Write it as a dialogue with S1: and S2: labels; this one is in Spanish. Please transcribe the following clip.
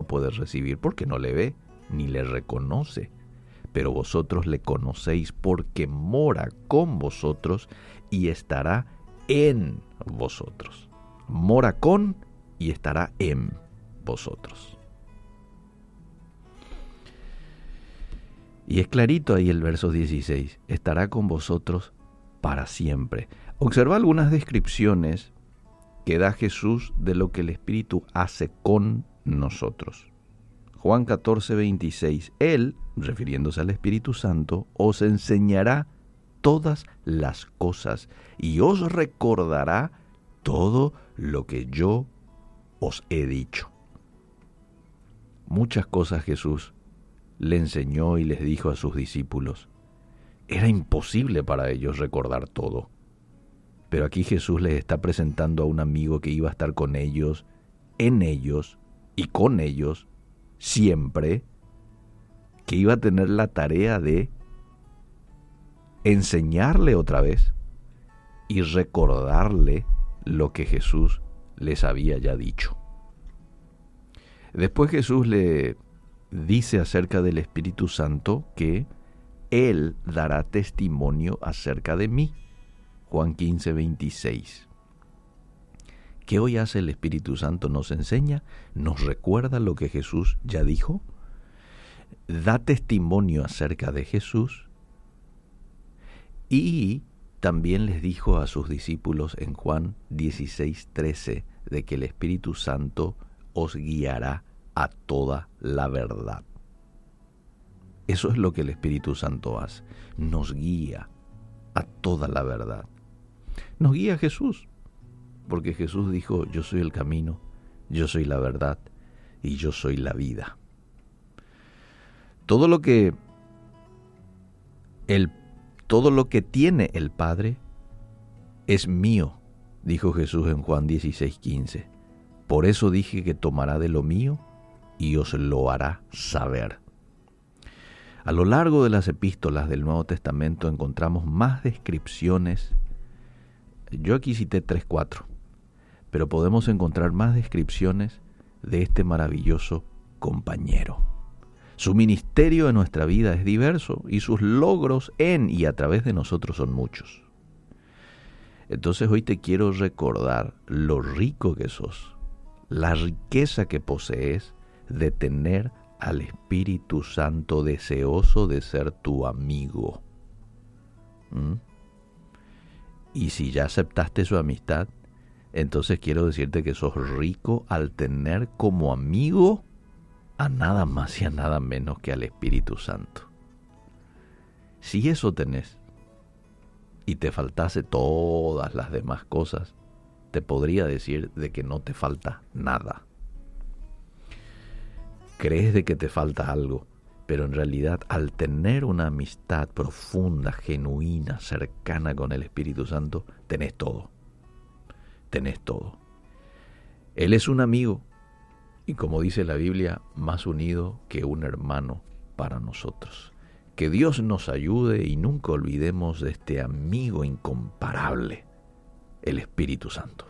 S1: puede recibir porque no le ve ni le reconoce. Pero vosotros le conocéis porque mora con vosotros y estará en vosotros. Mora con y estará en vosotros. Y es clarito ahí el verso 16. Estará con vosotros para siempre. Observa algunas descripciones que da Jesús de lo que el Espíritu hace con nosotros. Juan 14, 26. Él, refiriéndose al Espíritu Santo, os enseñará todas las cosas y os recordará todo lo que yo os he dicho. Muchas cosas Jesús le enseñó y les dijo a sus discípulos. Era imposible para ellos recordar todo. Pero aquí Jesús les está presentando a un amigo que iba a estar con ellos, en ellos y con ellos siempre, que iba a tener la tarea de enseñarle otra vez y recordarle lo que Jesús les había ya dicho. Después Jesús le dice acerca del Espíritu Santo que Él dará testimonio acerca de mí. Juan 15, 26. ¿Qué hoy hace el Espíritu Santo? Nos enseña, nos recuerda lo que Jesús ya dijo, da testimonio acerca de Jesús y también les dijo a sus discípulos en Juan 16, 13 de que el Espíritu Santo os guiará a toda la verdad. Eso es lo que el Espíritu Santo hace, nos guía a toda la verdad. Nos guía Jesús, porque Jesús dijo, yo soy el camino, yo soy la verdad y yo soy la vida. Todo lo que tiene el Padre es mío, dijo Jesús en Juan 16, 15. Por eso dije que tomará de lo mío y os lo hará saber. A lo largo de las epístolas del Nuevo Testamento encontramos más descripciones. Yo aquí cité 3, 4, pero podemos encontrar más descripciones de este maravilloso compañero. Su ministerio en nuestra vida es diverso y sus logros en y a través de nosotros son muchos. Entonces hoy te quiero recordar lo rico que sos, la riqueza que posees de tener al Espíritu Santo deseoso de ser tu amigo. Y si ya aceptaste su amistad, entonces quiero decirte que sos rico al tener como amigo a nada más y a nada menos que al Espíritu Santo. Si eso tenés y te faltase todas las demás cosas, te podría decir de que no te falta nada. Crees de que te falta algo, pero en realidad al tener una amistad profunda, genuina, cercana con el Espíritu Santo, tenés todo. Tenés todo. Él es un amigo y, como dice la Biblia, más unido que un hermano para nosotros. Que Dios nos ayude y nunca olvidemos de este amigo incomparable, el Espíritu Santo.